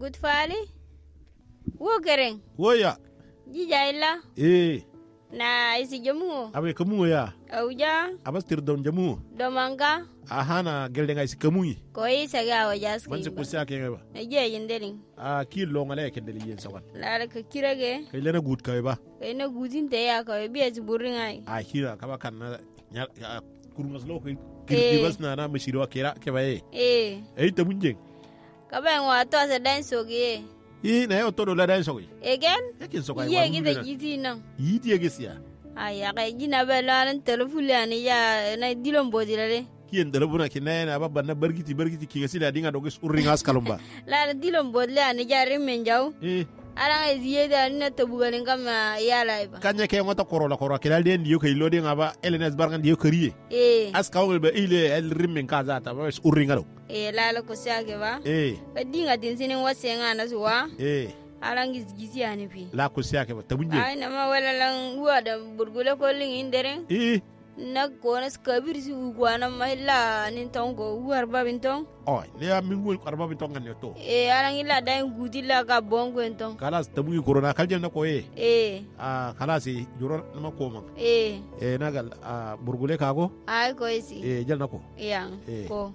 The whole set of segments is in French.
Good fali. Wo keren. Wo ya. Jija illa. Na isi jamu. Abe kamu ya. Auja. Abas tir don jamu. Domanga. Ahana gelde ngai kamu. Ko isa ga wajas Man se kusia ke ba. Je yindelin. Ki lo ngale ke deli yen sawan. La ka kirage. Kai lena gut kai ba. Kai na gutin te ya ka biya ci burin ai. Hira ka ba kan na kurmas lo kai. Kirti bas na mashiro kira ke ba ta munje. Ka ba wa to sa dan soge. Na yo to do la dan soge. Again? Yakin so kai. Ye gida giti nan. Yiti ye gisiya. Aya kai jina ba lan telefule ani ya na dilon bodilale. Kien telefona kinana ba banna bargiti ki gasila dinga doge urringas kalumba. La dilon bodle ani ja rimen jaw. Ara ziye da na tabugalin kama ya laiba. Kanya ke ngota korola kilal den diyo kay lodi ngaba LNS bargan diyo kariye. Askawul ba ile el rimen kaza ta ba urringalo. La ko sake ba. Ba dinga din sinin wase ngana suwa. Arangi gizi ani pi. La ko sake ba tabunje. Ai na ma wala lan uwa da burgule ko lin inderen. Na kona skabir si ugwana mahilla nin tongo uwar babin tong. Ne ya mingul arba bin tong ngane to. Arangi la dan gudila ka bongo entong. Kalas tabugi corona kalje na ko kalas juro na ko man. Nagal burgule kago. Ai ko isi. Jal na ko. Yang ko.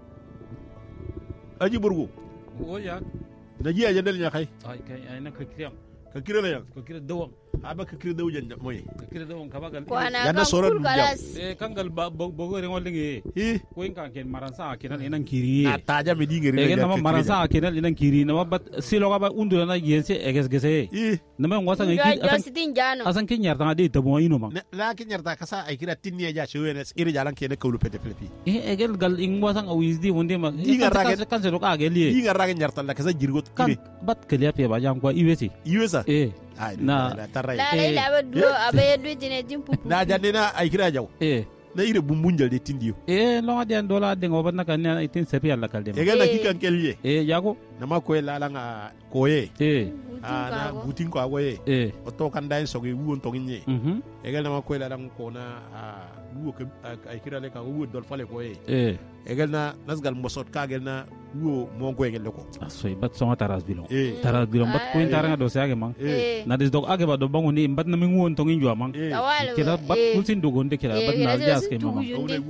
Aji burgu. Ya. Naji ajendel nya kai. Ai na kakriam. Kakira la yang. Kakira dawang. Aba kakira daw janda moy. Kakira dawang kabagal. Yana soron kalas. Kangal bogore ngolingi. Ko inka ken maransa kenan enan kiri. Na taja me dingeri. Na maransa kenan enan kiri na bat silo ga ba undura na yense gese. Na ma ngwasa ngi asan ken yarta de tabo ino ma. La ken yarta kasa ay kira tinni ja chewenes iri jalan ken kawlu pete flepi. Egel gal ingwasa wisdi wonde ma. Kan se roka geli. Dinga raga yarta la kasa jirgot kire. Bat kele pe ba jam kwa iwesi. Iwesa. Na tarai. La abadu abaye duitine timpu. Na janina ay kira jaw. Na ire bumbunjal de tindiyo. Lo ngadi dola de ngobat na kan na itin sepi alla kalde. Egel na kikan kelye. Yago. Na ma ko la nga koye. Na butin ko agoye. O kan dai sogi wuon to ngi. Egel na ma ko la ko na wuo ke ay kira le ka wuo dol fale koye. Egel na nasgal mosot ka gel na wuo mon ko egel ko. Asoy bat songa taras bilong. Taras bilong bat ko intara do sa mang. Na des dog age ba do bangu ni bat na mi wuon to ngi jwa mang. Kila bat kulsin dogonde kila bat na jas ke mama.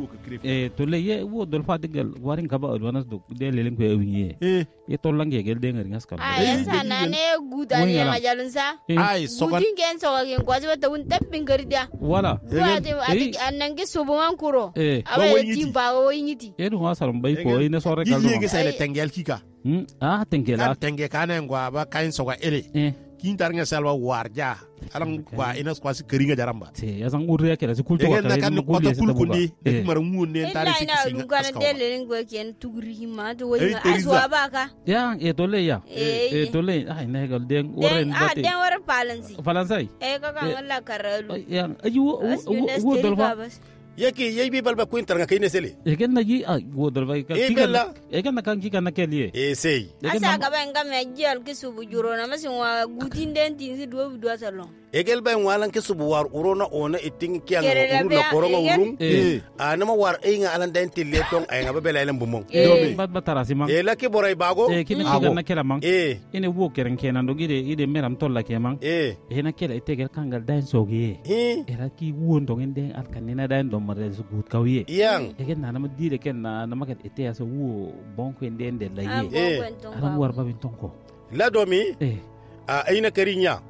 To le ye wuo dol fa digel warin ka ba adwanas do de lelen ko ewinye. To lange gel de ngari ngaskal. Esa na ne guda ne majalunsa. Gudin ken so ga ken kwazi wata un tabbin gardia. Wala. Ati annange sobon kuro. Aba timba o yingiti. Edu hasarum bay ko ina sore kaldo. Yige sele tengel kika. Tengela. Tenge kana ngwa ba kain soga ele. Kintar nga salwa warja. Alang kwa ina kwasi keringa jaramba. Ya sang urya kela si kultu wa kan ko ta kulkundi e mar ngunne tari si singa. Ina ngana dele ngo ken tugri hima to woni aswa baka. Ya tole ya. Tole ai na gal den oren bate. Den war palansi. Palansai. Ka ngalla karalu. Ya ayu wo dolfa. Yeki yebi balba ko intar nga kayne sele. Egen na gi wo dolfa ka. Egen na kan ki kan na keliye. Sei. Asa ka ba ngam ya jiyal ki subu juro na masin wa gutin den tin si do salon. Egel bay walan ke subu war urona ona iting kyang urun la koronga urun anama war inga alan den tille tong ay nga bela elen bumong bat batarasi mang la ke boray bago kini kiga na kela mang ine wo keren kenan do ide meram tolla ke mang na kela itegel kangal dan sogi era ki won do ngende al kanina dan do mare su gut kawiye yang egel na nama dire ken na maket ite aso wo bonko ndende la ye ara war babin tonko la domi ayina karinya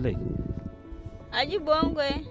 Aji bongwe.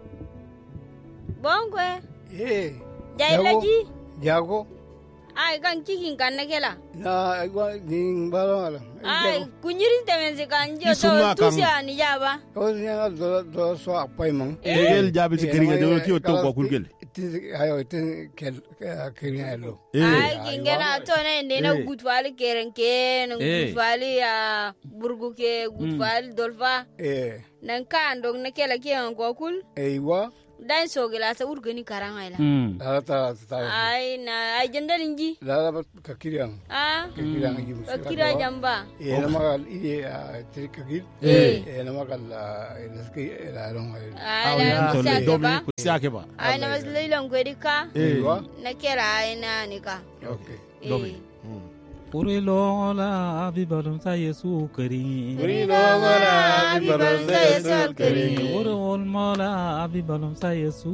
Jailaji. Jago. Ai kan kikin kan nakela. Na agwa ding balala. Ai kunyirin temense kanjo to tusia ni jaba. Ko nya do so apai mang. Egel jabi si keringa do ti to ko kulgel. Ayo tin keringa lo. Ai kingena to na inde na gutwali kerenke, gutwali burgu ke gutwali dolfa. Nan kan dog nakela ke an ko kul. Eiwa. Dan sogela sa urgani karanga ila. Ta. Ai na ai janda linji. La kakiriang. Kakiriang ji musa. Kakira jamba. Nama trikagil. Nama ilaski ilalong. Ai siake ba. Ai na maslilong kwedika. Na kera ai na nika. Okay. Domi. Uri lola abi balum sa Yesu kari. Uri lola abi balum sa Yesu kari. Uri olmola abi balum sa Yesu